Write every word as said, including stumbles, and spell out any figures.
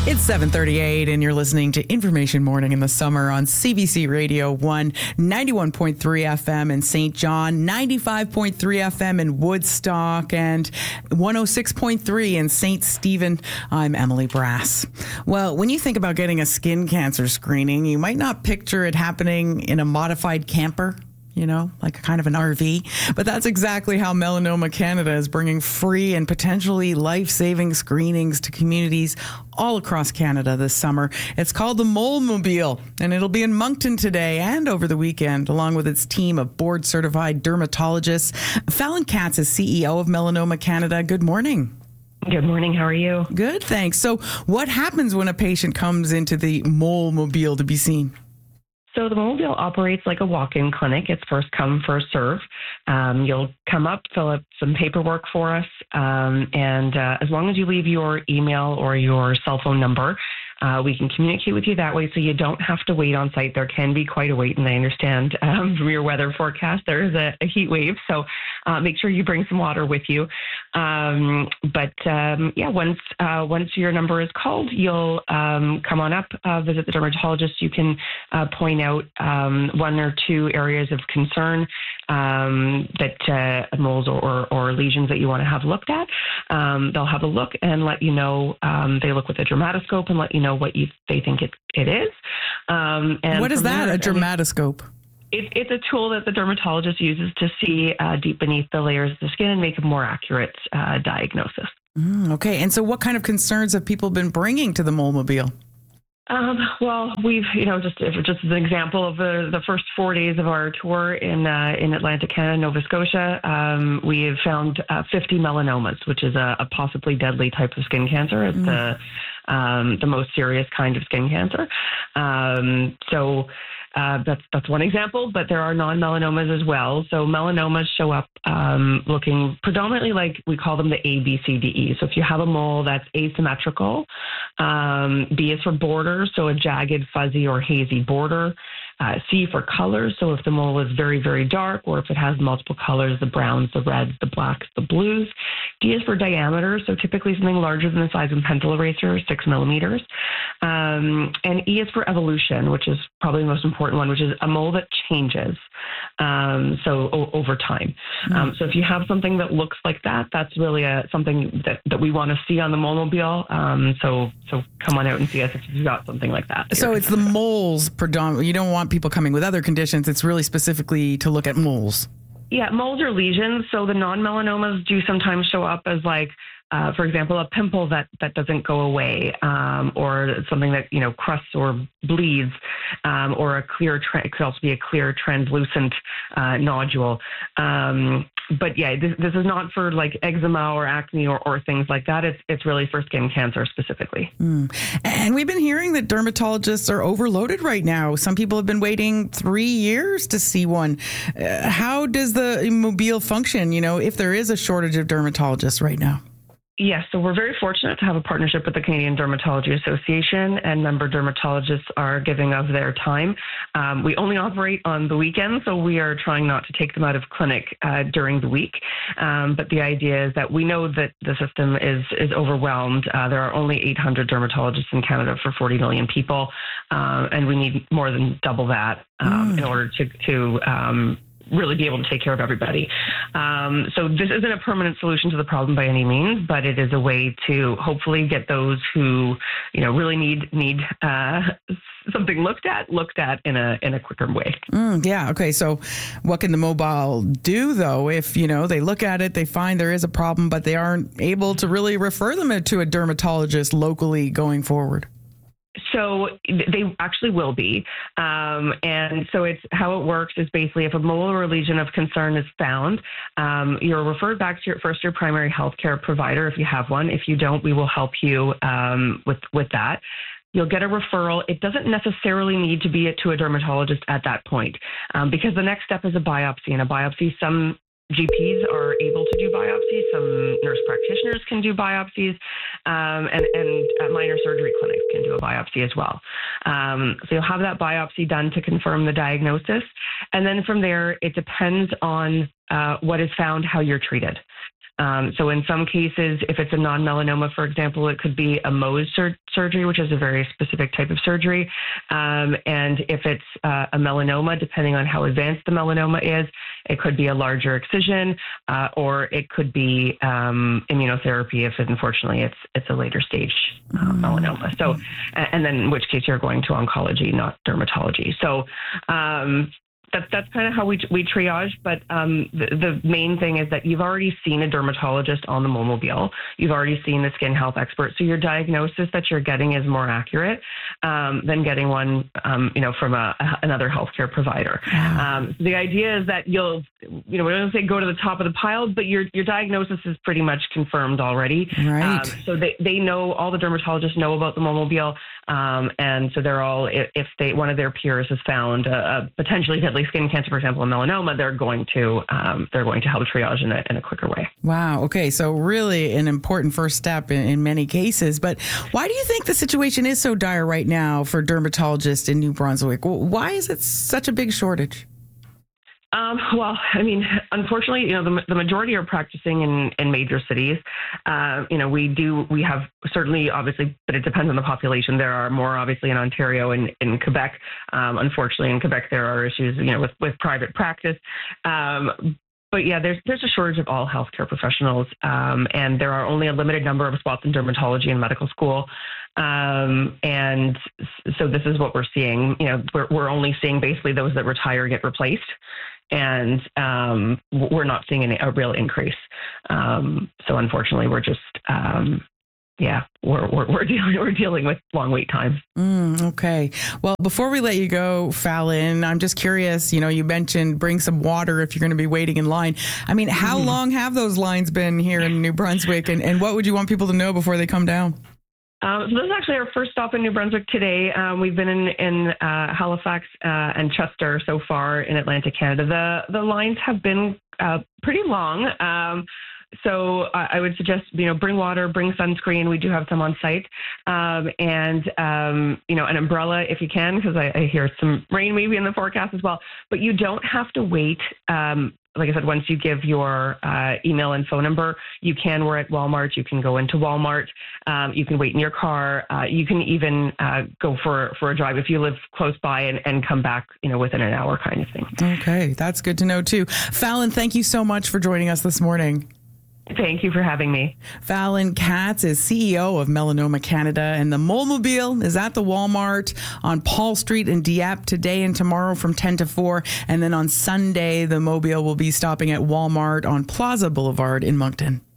It's seven thirty-eight and you're listening to Information Morning in the Summer on C B C Radio one, ninety-one point three F M in Saint John, ninety-five point three F M in Woodstock, and one oh six point three in Saint Stephen. I'm Emily Brass. Well, when you think about getting a skin cancer screening, you might not picture it happening in a modified camper, you know, like a kind of an R V. But that's exactly how Melanoma Canada is bringing free and potentially life-saving screenings to communities all across Canada this summer. It's called the Molemobile, and it'll be in Moncton today and over the weekend, along with its team of board-certified dermatologists. Fallon Katz is C E O of Melanoma Canada. Good morning. Good morning. How are you? Good, thanks. So what happens when a patient comes into the Molemobile to be seen? So the Molemobile operates like a walk-in clinic. It's first come, first serve. Um, you'll come up, fill out some paperwork for us, um, and uh, as long as you leave your email or your cell phone number, uh, we can communicate with you that way so you don't have to wait on site. There can be quite a wait, and I understand um, from your weather forecast there is a, a heat wave, so uh, make sure you bring some water with you. Um, but um, yeah, once uh, once your number is called, you'll um, come on up, uh, visit the dermatologist. You can uh, point out um, one or two areas of concern um, that uh, moles or, or, or lesions that you want to have looked at. Um, they'll have a look and let you know. Um, they look with a dermatoscope and let you know what you they think it, it is. Um, and what is that, there, a dermatoscope? It, it's a tool that the dermatologist uses to see uh, deep beneath the layers of the skin and make a more accurate uh, diagnosis. Mm, okay. And so what kind of concerns have people been bringing to the Molemobile? Um, well, we've, you know, just just as an example of the, the first four days of our tour in uh, in Atlantic Canada, Nova Scotia, um, we have found uh, fifty melanomas, which is a, a possibly deadly type of skin cancer. It's mm. the um, the most serious kind of skin cancer. Um, so. Uh, that's that's one example, but there are non-melanomas as well. So melanomas show up um, looking predominantly like we call them the A, B, C, D, E. So if you have a mole that's asymmetrical, um, B is for border, so a jagged, fuzzy, or hazy border. Uh, C for colors, so if the mole is very, very dark, or if it has multiple colors, the browns, the reds, the blacks, the blues. D is for diameter, so typically something larger than the size of a pencil eraser, six millimeters. Um, and E is for evolution, which is probably the most important one, which is a mole that changes um, so o- over time. Mm-hmm. Um, so if you have something that looks like that, that's really a, something that, that we want to see on the Molemobile. Um, so so come on out and see us if you've got something like that. So it's the moles predominantly. You don't want people coming with other conditions. It's really specifically to look at moles. Yeah, moles or lesions. So the non-melanomas do sometimes show up as like, uh, for example, a pimple that, that doesn't go away, um, or something that, you know, crusts or bleeds, um, or a clear, tra- it could also be a clear translucent uh, nodule. Um, but yeah, this, this is not for like eczema or acne or, or things like that. It's it's really for skin cancer specifically. Mm. And we've been hearing that dermatologists are overloaded right now. Some people have been waiting three years to see one. Uh, how does the Mobile function, you know, if there is a shortage of dermatologists right now? Yes, so we're very fortunate to have a partnership with the Canadian Dermatology Association, and member dermatologists are giving of their time. Um, we only operate on the weekends, so we are trying not to take them out of clinic uh, during the week. Um, but the idea is that we know that the system is is overwhelmed. Uh, there are only eight hundred dermatologists in Canada for forty million people, uh, and we need more than double that um, mm. in order to to um, really be able to take care of everybody. Um, so this isn't a permanent solution to the problem by any means, but it is a way to hopefully get those who, you know, really need need uh, something looked at, looked at in a in a quicker way. Mm, yeah. Okay. So what can the mobile do, though, if, you know, they look at it, they find there is a problem, but they aren't able to really refer them to a dermatologist locally going forward? So they actually will be. Um, and so it's how it works is basically if a mole or a lesion of concern is found, um, you're referred back to your first your primary healthcare provider if you have one. If you don't, we will help you um, with, with that. You'll get a referral. It doesn't necessarily need to be to a dermatologist at that point um, because the next step is a biopsy. And a biopsy, some G Ps are able to do biopsies. Some nurse practitioners can do biopsies, um, and, and uh, minor surgery clinics can do a biopsy as well. Um, so you'll have that biopsy done to confirm the diagnosis. And then from there, it depends on uh, what is found, how you're treated. Um, so in some cases, if it's a non-melanoma, for example, it could be a Mohs sur- surgery, which is a very specific type of surgery. Um, and if it's uh, a melanoma, depending on how advanced the melanoma is, it could be a larger excision, uh, or it could be um, immunotherapy if, unfortunately, it's it's a later stage uh, melanoma. So, and then in which case you're going to oncology, not dermatology. So. Um, That's that's kind of how we we triage, but um, the, the main thing is that you've already seen a dermatologist on the Momobile. You've already seen the skin health expert, so your diagnosis that you're getting is more accurate um, than getting one, um, you know, from a, another healthcare provider. Wow. Um, the idea is that you'll, you know, we don't say go to the top of the pile, but your your diagnosis is pretty much confirmed already. Right. Um, so they they know, all the dermatologists know about the Momobile, um, and so they're all, if, if they one of their peers has found a, a potentially deadly skin cancer, for example, a melanoma, they're going to um, they're going to help triage in a, in a quicker way. Wow. Okay. So really an important first step in, in many cases. But why do you think the situation is so dire right now for dermatologists in New Brunswick? Why is it such a big shortage? Um, well, I mean, unfortunately, you know, the, the majority are practicing in, in major cities. Uh, you know, we do, we have certainly, obviously, but it depends on the population. There are more, obviously, in Ontario and in Quebec. Um, unfortunately, in Quebec, there are issues, you know, with, with private practice. Um, But yeah, there's there's a shortage of all healthcare professionals, um, and there are only a limited number of spots in dermatology and medical school. Um, and so this is what we're seeing. You know, we're we're only seeing basically those that retire get replaced, and um, we're not seeing any, a real increase. Um, so unfortunately, we're just um, yeah, we're, we're we're dealing we're dealing with long wait times. Mm, okay. Well, before we let you go, Fallon, I'm just curious. You know, you mentioned bring some water if you're going to be waiting in line. I mean, how mm-hmm. long have those lines been here in New Brunswick, and, and what would you want people to know before they come down? Um, so this is actually our first stop in New Brunswick today. Um, we've been in, in uh, Halifax uh, and Chester so far in Atlantic Canada. The the lines have been uh, pretty long. Um, So uh, I would suggest, you know, bring water, bring sunscreen. We do have some on site, um, and, um, you know, an umbrella if you can, because I, I hear some rain maybe in the forecast as well. But you don't have to wait. Um, like I said, once you give your uh, email and phone number, you can, we're at Walmart. You can go into Walmart. Um, you can wait in your car. Uh, you can even uh, go for, for a drive if you live close by and, and come back, you know, within an hour kind of thing. Okay. That's good to know too. Fallon, thank you so much for joining us this morning. Thank you for having me. Fallon Katz is C E O of Melanoma Canada, and the Momobile is at the Walmart on Paul Street in Dieppe today and tomorrow from ten to four. And then on Sunday, the Mobile will be stopping at Walmart on Plaza Boulevard in Moncton.